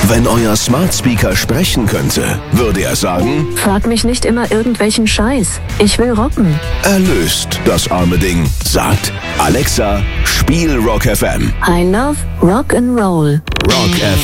Wenn euer Smart Speaker sprechen könnte, würde er sagen: Frag mich nicht immer irgendwelchen Scheiß. Ich will rocken. Erlöst das arme Ding. Sagt: Alexa, spiel Rock FM. I love Rock and Roll. Rock FM.